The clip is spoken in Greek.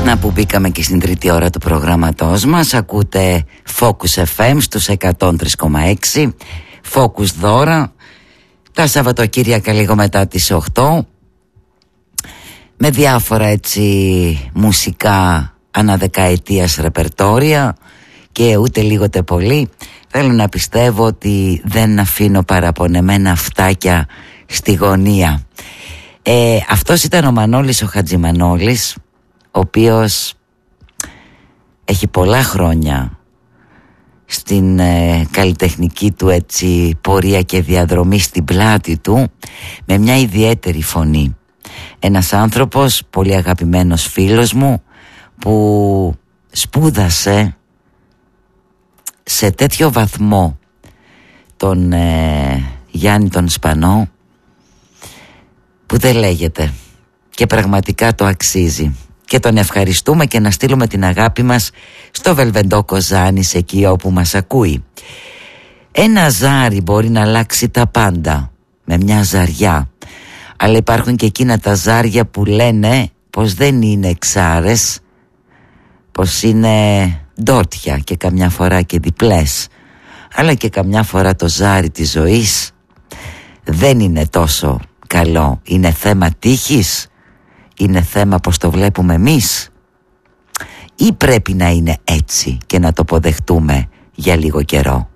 Να που μπήκαμε και στην τρίτη ώρα του προγράμματός μας. Ακούτε Focus FM στους 103,6. Focus δώρα τα Σαββατοκύριακα λίγο μετά τις 8, με διάφορα έτσι μουσικά αναδεκαετίας ρεπερτόρια και ούτε λίγο τε πολύ. Θέλω να πιστεύω ότι δεν αφήνω παραπονεμένα αυτάκια στη γωνία. Αυτός ήταν ο Μανώλης ο Χατζημανόλης, ο οποίος έχει πολλά χρόνια στην καλλιτεχνική του έτσι πορεία και διαδρομή στην πλάτη του, με μια ιδιαίτερη φωνή. Ένας άνθρωπος πολύ αγαπημένος φίλος μου, που σπούδασε σε τέτοιο βαθμό τον Γιάννη τον Σπανό που δεν λέγεται, και πραγματικά το αξίζει. Και τον ευχαριστούμε και να στείλουμε την αγάπη μας στο Βελβεντό Κοζάνης, εκεί όπου μας ακούει. Ένα ζάρι μπορεί να αλλάξει τα πάντα με μια ζαριά, αλλά υπάρχουν και εκείνα τα ζάρια που λένε πως δεν είναι εξάρες, πως είναι ντότια και καμιά φορά και διπλές, αλλά και καμιά φορά το ζάρι της ζωής δεν είναι τόσο καλό. Είναι θέμα τύχης, είναι θέμα πως το βλέπουμε εμείς, ή πρέπει να είναι έτσι και να το αποδεχτούμε για λίγο καιρό?